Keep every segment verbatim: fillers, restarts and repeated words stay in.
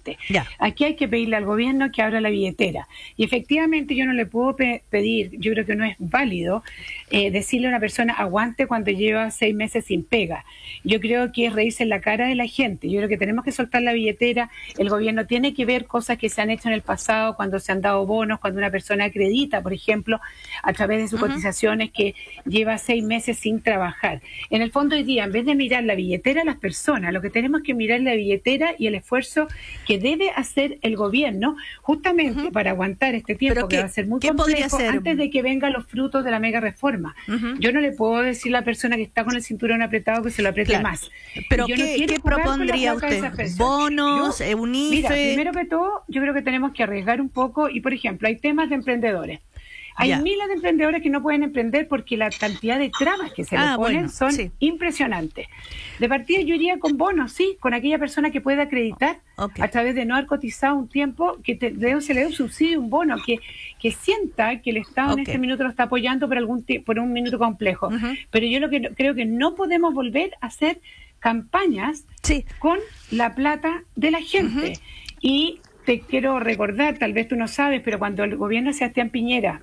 gente. Ya. Aquí hay que pedirle al gobierno que abra la billetera. Y efectivamente yo no le puedo pe- pedir, yo creo que no es válido eh, decirle a una persona aguante cuando lleva seis meses sin pega. Yo creo que es reírse en la cara de la gente. Yo creo que tenemos que soltar la billetera. El gobierno tiene que ver cosas que se han hecho en el pasado, cuando se han dado bonos, cuando una persona acredita, por ejemplo, a través de sus uh-huh. cotizaciones, que lleva seis meses sin trabajar. En el fondo hoy día, en vez de mirar la billetera a las personas, lo que tenemos que mirar es la billetera y el esfuerzo que debe hacer el gobierno justamente uh-huh. para aguantar este tiempo que va a ser muy complejo antes de que vengan los frutos de la mega reforma. Uh-huh. Yo no le puedo decir a la persona que está con el cinturón apretado que se lo apriete claro. más. Pero yo ¿qué, no ¿qué propondría usted? ¿Bonos, yo, un I F E? Mira, primero que todo, yo creo que tenemos que arriesgar un poco y, por ejemplo, hay temas de emprendedores. Hay ya. miles de emprendedores que no pueden emprender porque la cantidad de trabas que se ah, les ponen bueno, son sí. impresionantes. De partida yo iría con bonos, sí, con aquella persona que pueda acreditar okay. a través de no haber cotizado un tiempo, que te, de, se le dé un subsidio, un bono, que, que sienta que el Estado okay. en este minuto lo está apoyando por algún por un minuto complejo. Uh-huh. Pero yo lo que creo que no podemos volver a hacer campañas sí. con la plata de la gente. Uh-huh. Y te quiero recordar, tal vez tú no sabes, pero cuando el gobierno de Sebastián Piñera,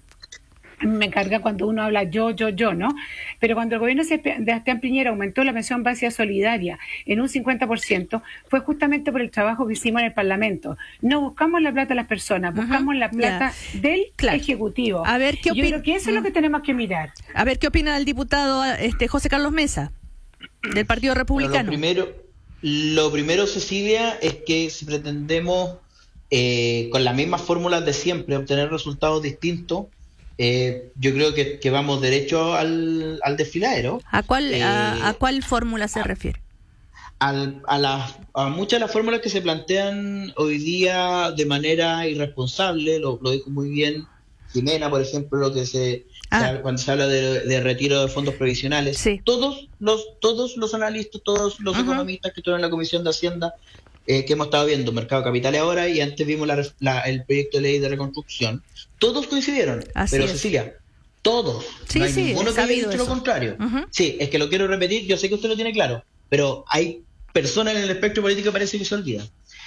me carga cuando uno habla yo, yo, yo, ¿no? Pero cuando el gobierno de Sebastián Piñera aumentó la pensión básica solidaria en un cincuenta por ciento, fue justamente por el trabajo que hicimos en el Parlamento. No buscamos la plata de las personas, buscamos uh-huh. la plata yeah. del claro. Ejecutivo. A ver, ¿qué opina? Yo creo que eso es lo que tenemos que mirar. A ver, ¿qué opina el diputado este José Carlos Mesa, del Partido Republicano? Bueno, lo primero, lo primero, Cecilia, es que si pretendemos eh, con las mismas fórmulas de siempre obtener resultados distintos, Eh, yo creo que, que vamos derecho al, al desfiladero. ¿A cuál, eh, a, a cuál fórmula se a, refiere? Al, a, las, a muchas de las fórmulas que se plantean hoy día de manera irresponsable, lo, lo dijo muy bien Jimena, por ejemplo, lo que se, ah. se cuando se habla de, de retiro de fondos previsionales. Sí. Todos los todos los analistas, todos los uh-huh. economistas que estuvieron en la Comisión de Hacienda, eh, que hemos estado viendo, Mercado de Capitales ahora, y antes vimos la, la, el proyecto de ley de reconstrucción, todos coincidieron. Así pero es. Cecilia, todos, sí, no hay sí, ninguno que haya dicho eso. lo contrario. Uh-huh. Sí, es que lo quiero repetir, yo sé que usted lo tiene claro, pero hay personas en el espectro político que parece que se olvidan.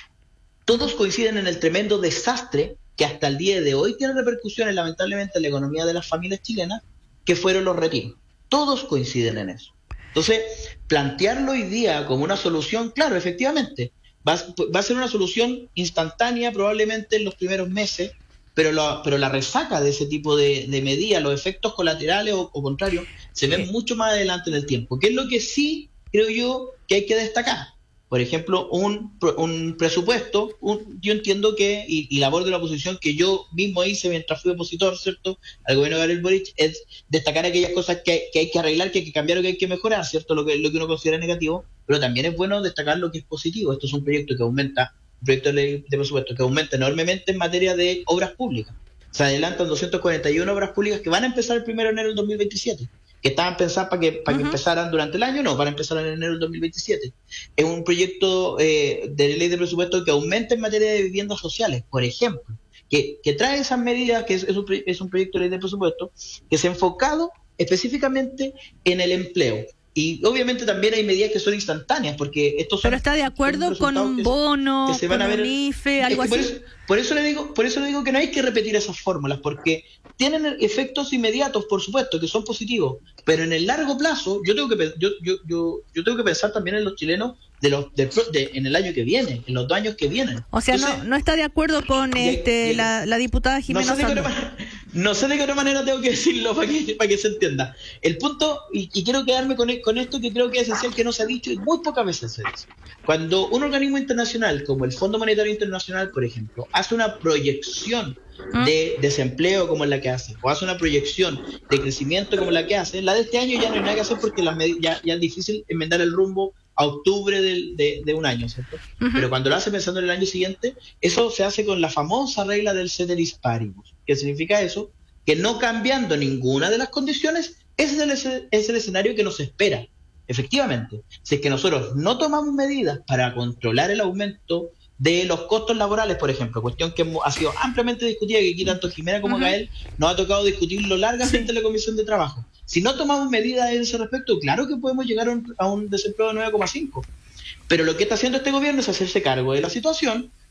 Todos coinciden en el tremendo desastre que hasta el día de hoy tiene repercusiones lamentablemente en la economía de las familias chilenas, que fueron los retiros. Todos coinciden en eso. Entonces, plantearlo hoy día como una solución, claro, efectivamente, va, va a ser una solución instantánea probablemente en los primeros meses, pero, lo, pero la resaca de ese tipo de, de medidas, los efectos colaterales o, o contrarios, se ven mucho más adelante en el tiempo, que es lo que sí creo yo que hay que destacar. Por ejemplo, un, un presupuesto, un, yo entiendo que, y, y labor de la oposición que yo mismo hice mientras fui opositor, ¿cierto?, al gobierno de Gabriel Boric, es destacar aquellas cosas que, que hay que arreglar, que hay que cambiar o que hay que mejorar, ¿cierto?, lo que, lo que uno considera negativo, pero también es bueno destacar lo que es positivo. Esto es un proyecto que aumenta, un proyecto de ley de presupuesto que aumenta enormemente en materia de obras públicas. Se adelantan doscientas cuarenta y una obras públicas que van a empezar el primero de enero del dos mil veintisiete. Que estaban pensadas para que para uh-huh. que empezaran durante el año, no, para empezar en enero del dos mil veintisiete. Es un proyecto eh, de ley de presupuesto que aumenta en materia de viviendas sociales, por ejemplo, que, que trae esas medidas, que es, es, un, es un proyecto de ley de presupuesto que se ha enfocado específicamente en el empleo. Y obviamente también hay medidas que son instantáneas, porque estos son... Pero está de acuerdo con un bono, que se van con a ver, un I F E, algo es por así. Eso, por eso le digo, por eso le digo que no hay que repetir esas fórmulas, porque tienen efectos inmediatos, por supuesto, que son positivos, pero en el largo plazo, yo tengo que yo yo yo, yo tengo que pensar también en los chilenos de los de, de, en el año que viene, en los dos años que vienen. O sea, Entonces, no no está de acuerdo con de, este de, la, la diputada Jimena no sé, manera, no sé de qué otra manera tengo que decirlo para que para que se entienda. El punto, y, y quiero quedarme con, con esto que creo que es esencial, que no se ha dicho y muy pocas veces se dice. Cuando un organismo internacional como el Fondo Monetario Internacional, por ejemplo, hace una proyección de desempleo como es la que hace, o hace una proyección de crecimiento como la que hace, la de este año ya no hay nada que hacer porque las med- ya, ya es difícil enmendar el rumbo a octubre del, de, de un año, ¿cierto? Uh-huh. Pero cuando lo hace pensando en el año siguiente, eso se hace con la famosa regla del ceteris paribus. ¿Qué significa eso? Que no cambiando ninguna de las condiciones, ese es el, es el escenario que nos espera. Efectivamente, si es que nosotros no tomamos medidas para controlar el aumento de los costos laborales, por ejemplo, cuestión que ha sido ampliamente discutida, que aquí tanto Jimena como uh-huh. Gael nos ha tocado discutirlo largamente sí. en la Comisión de Trabajo. Si no tomamos medidas en ese respecto, claro que podemos llegar a un, a un desempleo de nueve coma cinco. Pero lo que está haciendo este gobierno es hacerse cargo de la situación,